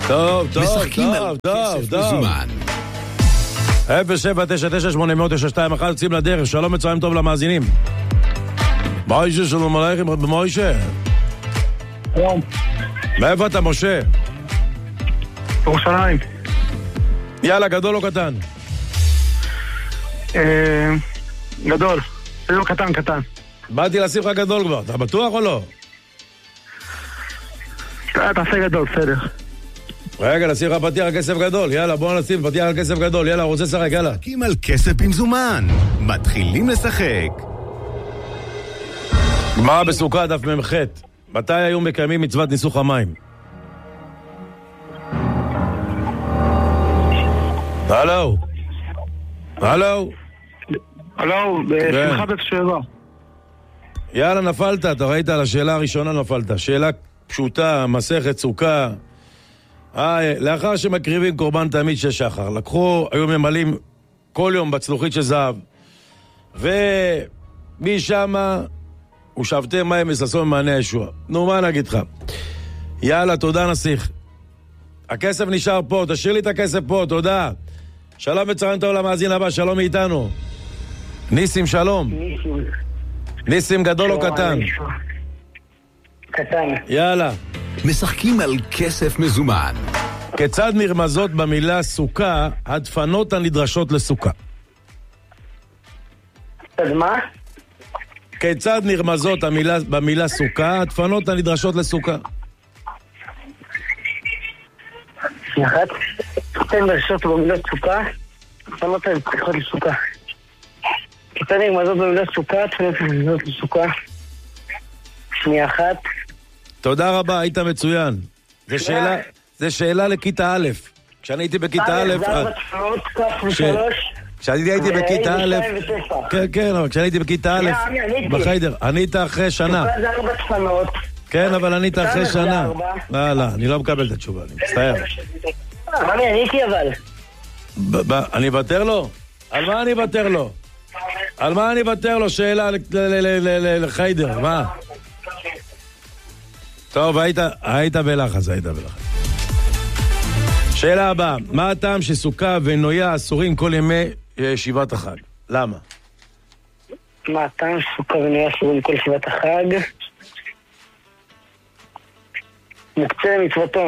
טוב, טוב, משחקים טוב, על טוב, כסף טוב. מזומן. 079980921 יוצאים לדרך. שלום מצוין טוב למאזינים. מוישה, שלום עליכם, מוישה. שלום. מאיפה אתה, משה? ירושלים. יאללה, גדול או קטן? גדול. לא קטן, קטן. באתי לשים לך גדול כבר, אתה בטוח או לא? תעשה גדול, בסדר. רגע, נשים לך פתיח על כסף גדול. יאללה, בואו נשים פתיח על כסף גדול. יאללה, רוצה לשחק, יאללה. משחקים על כסף במזומן. מתחילים לשחק. גמרא בסוכה דף מ"ח. מתי היו מקיימים מצוות ניסוך המים? הלו? הלו? הלו, בשמחת התשובה. יאללה, נפלת, אתה ראית על השאלה הראשונה נפלת. שאלה פשוטה, מסכת סוכה. לאחר שמקריבים קורבן תמיד של שחר, לקחו, היו ממלאים כל יום בצלוחית של זהב, ומשם הוא שבתי מים וששו ממענה הישוע. נו, מה נגיד לך? יאללה, תודה נסיך. הכסף נשאר פה, תשאיר לי את הכסף פה, תודה. שלום וצהריים טוב למאזין הבא, שלום מאיתנו. ניסים, שלום. ניסים גדול או קטן? קטן. יאללה. משחקים על כסף מזומן. כיצד נרמזות במילה סוכה הדפנות הנדרשות לסוכה? אז מה? כיצד נרמזות במילה סוכה הדפנות הנדרשות לסוכה? אחת, תן דרשות במילה סוכה, תפנות הנדרשות לסוכה. כיצד נרמזות במילה סוכה, תפנות הנדרשות לסוכה. שנייה אחת. תודה רבה, היית מצוין. זה שאלה לכיתה א'. כשאני הייתי בכיתה א', כשאני הייתי בכיתה א', כן, אבל כשאני הייתי בכיתה א', בחיידר, ענית אחרי שנה. כן, אבל ענית אחרי שנה. לא, אני לא מקבל את התשובה, אני מצטער. אני עניתי אבל. אני אוותר לו? על מה אני אוותר לו? על מה אני אוותר לו? שאלה לחיידר, מה? טוב, היית בלחץ, שאלה הבאה, מה הטעם שסוכה ונויה אסורים כל ימי ישיבת החג? למה? מה הטעם שסוכה ונויה אסורים כל ישיבת החג? מוקצה מצוותו.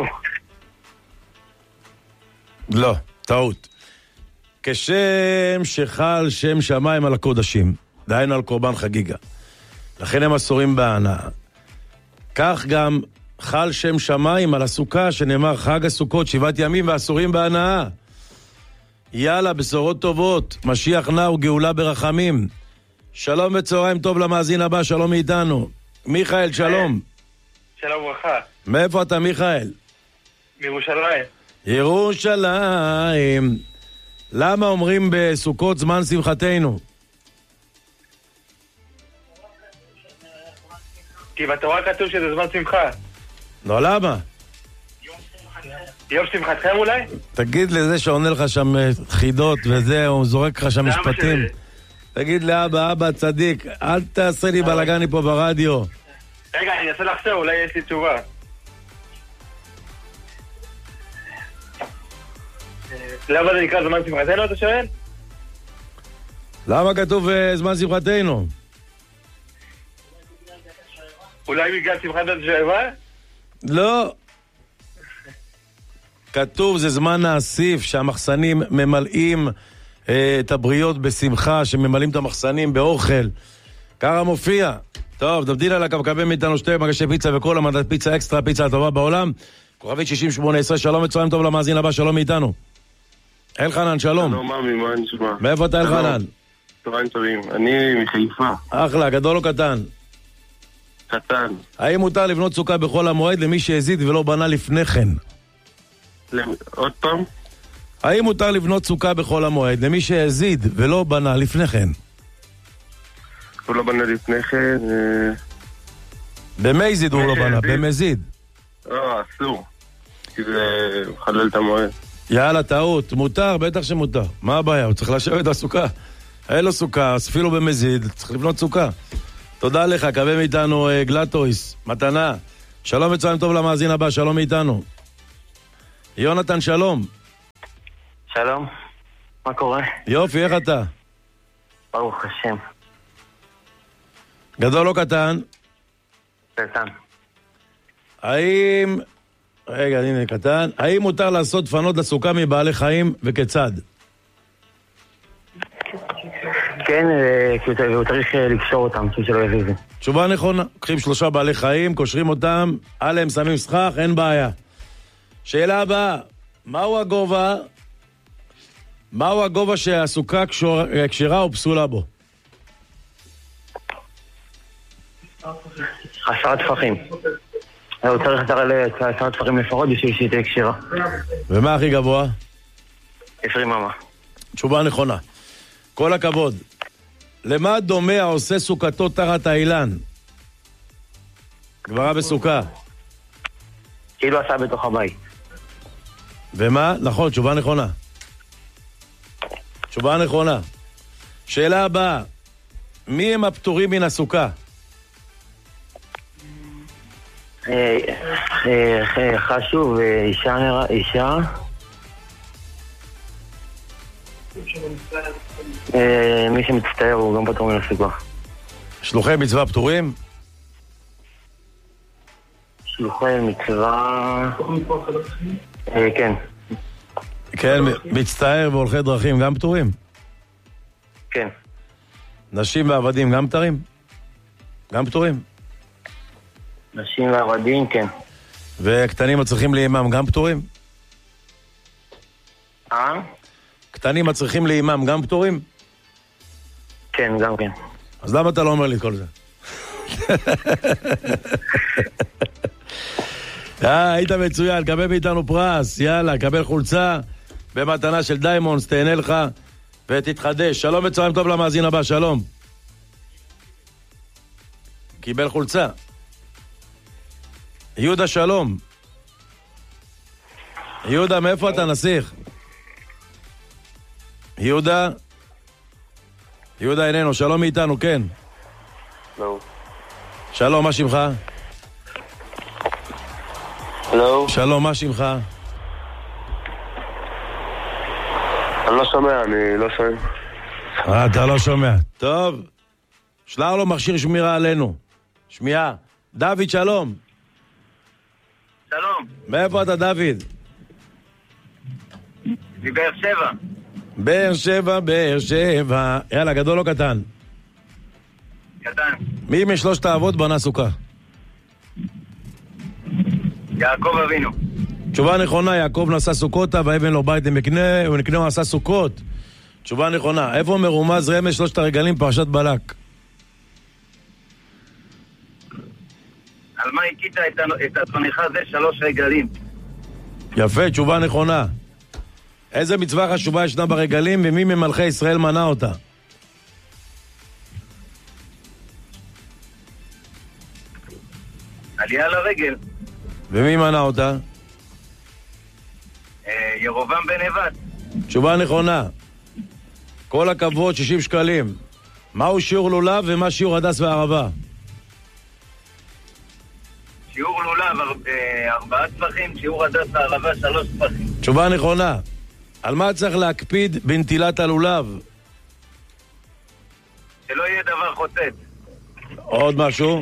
לא, טעות. כשם שחל שם שמיים על הקודשים, דהיינו על קורבן חגיגה, לכן הם אסורים בהנאה. כך גם חל שם שמיים על הסוכה, שנאמר חג הסוכות 7 ימים ואסורים בהנאה. יאללה, בשורות טובות, משיח נע וגאולה ברחמים. שלום וצהריים טוב למאזין הבא, שלום מאיתנו. מיכאל, שלום. שלום ברכה. מאיפה אתה, מיכאל? מירושלים. ירושלים. למה אומרים בסוכות זמן שמחתנו? כי בתורה כתוב שזה זמן שמחה. לא, למה? יום שמחתכם אולי? תגיד לזה שעונה לך שם חידות וזה, הוא זורק לך שם משפטים. תגיד לאבא צדיק, אל תעשה לי בלגני פה ברדיו. רגע, אני אנסה לחשוב, אולי יש לי תשובה. למה זה נקרא זמן שמחתנו, אתה שואל? למה כתוב זמן שמחתנו? אולי בגלל שמחת התשובה? לא. כתוב זה זמן האסיף, שהמחסנים ממלאים את הבריות בשמחה, שממלאים את המחסנים באוכל. ככה מופיע. טוב, דבדיל על הקו, קבל מאיתנו 2 מגשי פיצה וכל המדד פיצה אקסטרה, פיצה הטובה בעולם. כוכבית 6018, שלום וצהריים טוב למאזין הבא, שלום מאיתנו. אלחנן, שלום. שלום, ממי, מה נשמע? מאיפה אתה אלחנן? צהריים טובים, אני מחיפה. אחלה, גדול או קטן? קטן. האם מותר לבנות סוכה בכל המועד למי שהזיד ולא בנה לפני כן? עוד פעם? האם מותר לבנות סוכה בכל המועד למי שהזיד ולא בנה לפני כן? הוא לא בנה לפני כן. במי זיד הוא לא בנה, במזיד. לא, אסור. כי זה מחלל את המועד. יאללה, טעות, מותר, בטח שמותר. מה הבעיה? הוא צריך לשבת את הסוכה. אין לו סוכה, אספילו במזיד, צריך לבנות סוכה. תודה לך, קבל מאיתנו גלטויס, מתנה. שלום וצהריים טוב למאזין הבא, שלום מאיתנו. יונתן, שלום. שלום, מה קורה? יופי, איך אתה? ברוך השם. גדול או קטן? קטן. האם... רגע, הנה קטן. האם מותר לעשות דפנות לסוכה מבעלי חיים וכיצד? כן, כי הוא צריך לקשור אותם, שלא יזיזו. תשובה נכונה. קחים 3 בעלי חיים, קושרים אותם, עליהם שמים סכך, אין בעיה. שאלה הבאה, מהו הגובה שהסוכה כשרה או פסולה בו? 10 טפחים. הוא צריך 10 טפחים לפחות בשביל שהיא תהיה כשרה. ומה הכי גבוה? 20 אמה. תשובה נכונה. כל הכבוד. למה דומה העושה סוכתו תחת האילן? גמרא בסוכה. כאילו עשה בתוך הבית. ומה? נכון, תשובה נכונה. תשובה נכונה. שאלה הבאה, מי הם הפטורים מן הסוכה? חשוב, אישה. מי שמצטער הוא גם פטור מן הסוכה. שלוחי מצווה פטורים? שלוחי מצווה... כן. כן, מצטער והולכי דרכים גם פטורים? כן. נשים ועבדים גם פטורים? גם פטורים? נשים ועבדים, כן. וקטנים הצריכים לאימם גם פטורים? קטנים הצריכים לאימם גם פטורים? כן, גם כן. אז למה אתה לא אומר לי את כל זה? היית מצוין, קבל מאיתנו פרס, יאללה, קבל חולצה במתנה של דיימונדס, תהנה לך ותתחדש. שלום וצהריים טוב למאזין הבא, שלום. קיבל חולצה. יהודה, שלום. יהודה, מאיפה אתה נסיך? יהודה? יהודה איננו, שלום מאיתנו, כן. לא. שלום, מה שמך? לא. שלום, מה שמך? אני לא שומע, אני לא שומע. אתה לא שומע. טוב. שלח לו מכשיר שמירה עלינו. שמיעה. דוד, שלום. שלום. מאיפה אתה, דוד? מבאר שבע. באר שבע, באר שבע. יאללה, גדול או קטן? קטן. מי משלושת האבות בנה סוכה? יעקב אבינו. תשובה נכונה, יעקב נשא סוכותה ואבן לו בית למקנה, ונקנה הוא עשה סוכות. תשובה נכונה. איפה מרומז רמז 3 הרגלים פרשת בלק? על מה הכית את התונחה זה 3 רגלים? יפה, תשובה נכונה. איזה מצווה חשובה ישנה ברגלים ומי ממלכי ישראל מנה אותה? עלייה לרגל. ומי מנה אותה? ירובעם בן נבט. תשובה נכונה. כל הכבוד, 60 שקלים. מהו שיעור לולב ומה שיעור הדס והערבה? שיעור לולב 4 טפחים, שיעור הדס והערבה 3 טפחים. תשובה נכונה. על מה צריך להקפיד בנטילת הלולב? שלא יהיה דבר חוצץ. עוד משהו?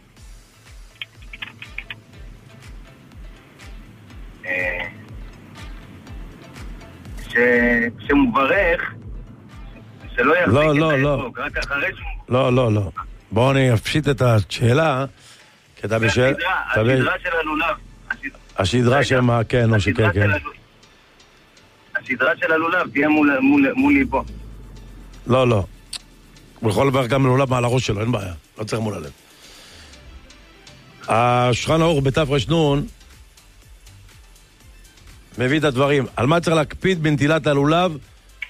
שמוברך שלא יחזיק לא, את לא, האפוק, רק אחרי שהוא... לא, לא, לא. בואו אני אפשיט את השאלה, כי אתה בשאל... השדרה של הלולב. השדרה שמה, כן, או שכן, כן. השדרה של הלולב תהיה מולי פה. לא, לא. הוא יכול לברך גם לולב מעל הראש שלו, אין בעיה. לא צריך מול הלב. השולחן ערוך בתרנ"ו מביא את הדברים. על מה צריך להקפיד בנטילת הלולב?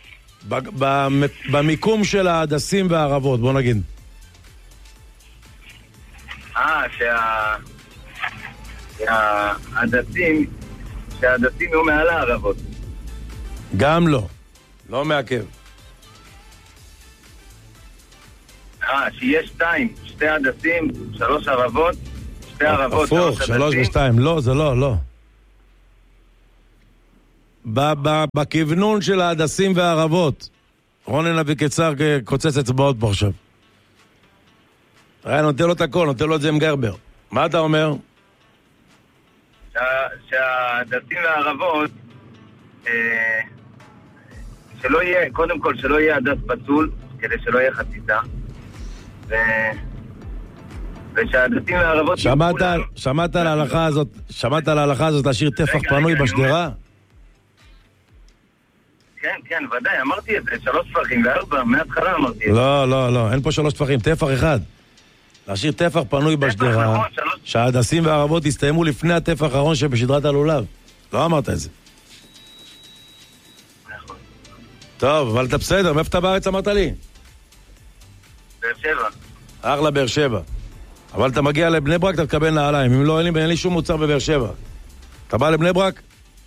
במיקום של ההדסים והערבות, בוא נגיד. שההדסים יהיו מעל הערבות. גם לא. לא מעכב. שיהיה 2 הדסים, 3 ערבות, 2 ערבות. הפוך, 3 ו2. לא, זה לא, לא. בכיוונון של ההדסים והערבות. רונן אבי קצר קוצץ אצבעות פה עכשיו. נותן לו את הכל, נותן לו את זה עם גרבר. מה אתה אומר? שההדסים והערבות, שלא יהיה, קודם כל שלא יהיה הדס פסול, כדי שלא יהיה חציצה. ושההדסים והערבות... שמעת על ההלכה הזאת להשאיר טפח פנוי בשדרה? כן, ודאי, אמרתי את זה, 3 טפחים ו4, מההתחלה אמרתי את זה. לא, אין פה 3 טפחים, טפח אחד. להשאיר טפח פנוי בשדרה, שההדסים והערבות יסתיימו לפני הטפח האחרון שבשדרת הלולב. לא אמרת את זה. נכון. טוב, אבל אתה בסדר, מאיפה אתה בארץ אמרת לי? באר שבע. אחלה באר שבע. אבל אתה מגיע לבני ברק, אתה תקבל נעליים. אם לא, אין לי שום מוצר בבאר שבע. אתה בא לבני ברק?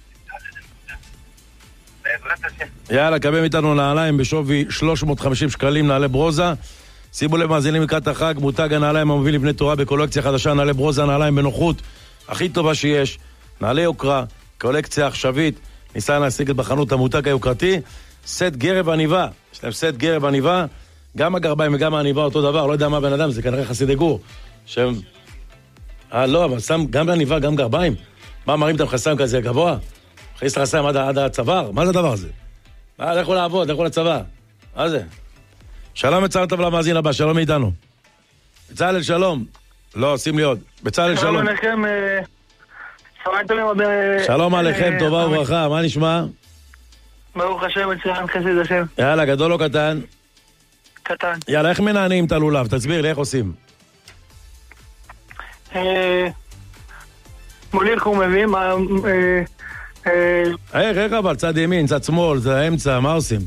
יאללה, קבל מאיתנו נעליים בשווי 350 שקלים, נעלי ברוזה. שימו לב, מאזינים לקראת החג, מותג הנעליים המוביל לבני תורה בקולקציה חדשה, נעלי ברוזה, נעליים בנוחות, הכי טובה שיש, נעלי יוקרה, קולקציה עכשווית, ניסה להשיג בחנות המותג היוקרתי, סט גרב עניבה, יש להם סט גרב עניבה, גם הגרביים וגם העניבה אותו דבר, לא יודע מה בן אדם, זה כנראה חסידי גור, שהם... לא, אבל שם גם עניבה, גם גרביים, מה מראים את המחסם כזה גבוה? מכניס את החסם עד הצוואר, מה זה הדבר הזה? לכו לעבוד, לכו לצבא, מה זה? שלום בצלאל טוב למאזין הבא, שלום מאיתנו. בצלאל, שלום. לא, שים לי עוד. בצלאל, שלום. שלום עליכם, שלום עליכם, טובה וברכה, מה נשמע? ברוך השם, מצוין, חסיד השם. יאללה, גדול או קטן? קטן. יאללה, איך מנענים את הלולב? תסביר לי, איך עושים? מוליך הוא מביא, איך אבל? צד ימין, צד שמאל, זה האמצע, מה עושים?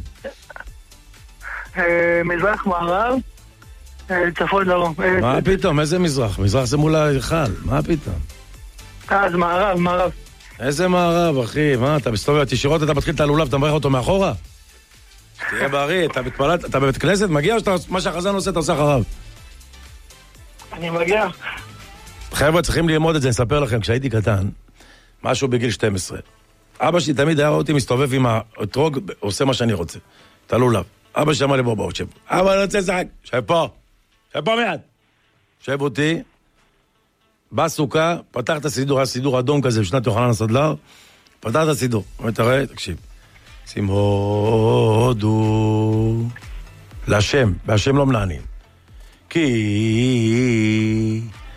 מזרח, מערב, צפון, דרום. מה פתאום? איזה מזרח? מזרח זה מול ההיכל, מה פתאום? אז מערב. איזה מערב, אחי? מה, אתה מסתובב ישירות, אתה מתחיל את הלולב, אתה מברך אותו מאחורה? תהיה בריא, אתה בבית כנסת, מגיע או מה שהחזן עושה, אתה עושה אחריו? אני מגיע. חבר'ה, צריכים ללמוד את זה, אני אספר לכם, כשהייתי קטן, משהו בגיל 12. אבא שלי תמיד היה רואה אותי מסתובב עם האתרוג, עושה מה שאני רוצה. את הלולב. אבא שמע לי בוא, שב. אבא, אני רוצה לשחק. שב פה מיד. שב אותי. בסוכה, פתח את הסידור, היה סידור אדום כזה, בשנת יוחנן הסדלר. פתח את הסידור. אתה רואה? תקשיב. שים הודו. להשם, בהשם לא מנענים. כי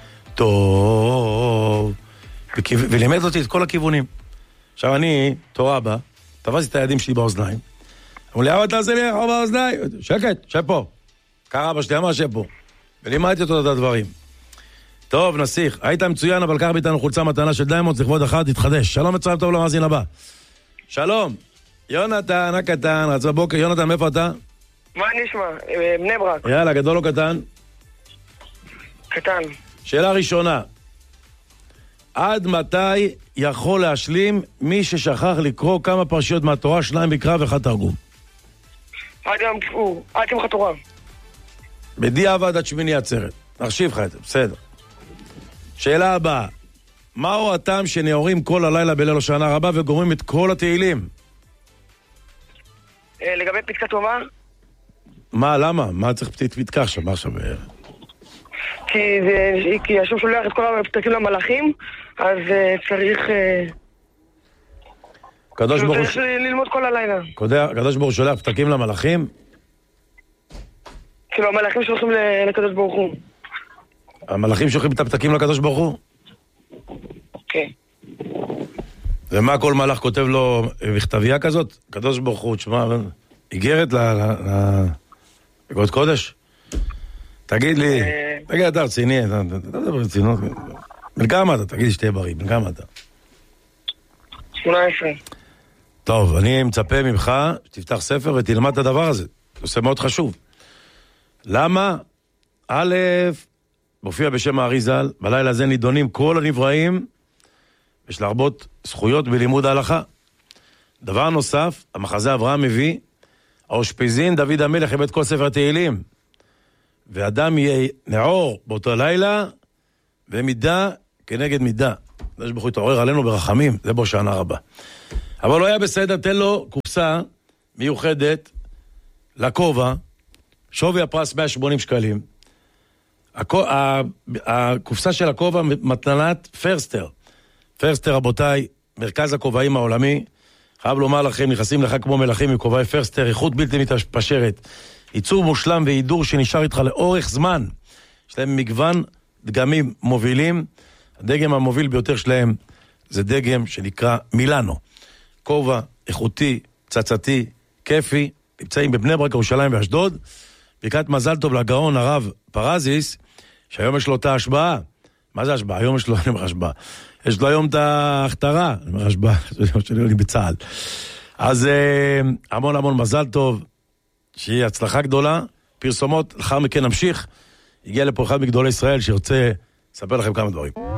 טוב. ולימד אותי את כל הכיוונים. עכשיו אני, תורה בה, תפסתי את הידים שלי באוזניים. אמרו לי, אתה עושה לי אחר באוזניים? שקט, שב פה. קרא אבא שלי, אמר שב פה. ולימדתי אותו את הדברים. טוב, נסיך, היית מצוין, אבל קח ביתנו חולצה מתנה של דיימונד, לכבוד אחד, תתחדש. שלום מצוין טוב למאזין הבא. שלום. יונתן, הקטן, רץ בבוקר. יונתן, מאיפה אתה? מה נשמע? בני ברק. יאללה, גדול או קטן? קטן. שאלה ראשונה. עד מתי יכול להשלים מי ששכח לקרוא כמה פרשיות מהתורה, 2 מקרא ו1 תרגום? עד יום כיפור, עד שמחת תורה. בדיעבד עד שמיני עצרת. נחשיב לך את זה, בסדר. שאלה הבאה. מהו הטעם שנאורים כל הלילה בליל השנה רבה וגורמים את כל התהילים? לגבי פתקת תורה? מה, למה? מה צריך פתקה עכשיו? מה עכשיו? כי השם שולח את כל הפתקים למלאכים, אז צריך... צריך ללמוד כל הלילה. הקדוש ברוך הוא שולח פתקים למלאכים? כאילו, המלאכים שולחים לקדוש ברוך הוא. המלאכים שולחים את הפתקים לקדוש ברוך הוא? כן. ומה כל מלאך כותב לו בכתבייה כזאת? קדוש ברוך הוא, תשמע, איגרת לגוד קודש? תגיד לי, תגיד, אתה רציני, אתה מדבר רצינות. בן כמה אתה? תגיד לי שתהיה בריא, בן כמה אתה? 18. טוב, אני מצפה ממך שתפתח ספר ותלמד את הדבר הזה. זה עושה מאוד חשוב. למה? א', מופיע בשם האריז"ל, בלילה הזה נידונים כל הנבראים, יש להרבות זכויות בלימוד ההלכה. דבר נוסף, המחזה אברהם מביא, האושפיזין דוד המלך הבאת כל ספר תהילים. ואדם יהיה נעור באותו לילה, ומידה כנגד מידה. יש ברוך הוא יתעורר עלינו ברחמים, זה בו שנה רבה. אבל לא היה בסדר, תן לו קופסה מיוחדת לכובע, שווי הפרס 180 שקלים. הקופסה של הכובע מתנת פרסטר. פרסטר, רבותיי, מרכז הכובעים העולמי. חייב לומר לכם, נכנסים לך כמו מלכים עם כובעי פרסטר, איכות בלתי מתפשרת. ייצור מושלם והידור שנשאר איתך לאורך זמן. יש להם מגוון דגמים מובילים. הדגם המוביל ביותר שלהם זה דגם שנקרא מילאנו. כובע איכותי, צצתי, כיפי, נמצאים בבני ברק, ירושלים ואשדוד. ברכת מזל טוב לגאון הרב פרזיס, שהיום יש לו את ההשבעה. מה זה השבעה? היום יש לו, אני אומר השבעה. יש לו היום את ההכתרה, אני אומר השבעה, שאני בצהל. אז המון המון מזל טוב, שיהיה הצלחה גדולה, פרסומות, לאחר מכן נמשיך. הגיע לפה אחד מגדולי ישראל שירצה לספר לכם כמה דברים.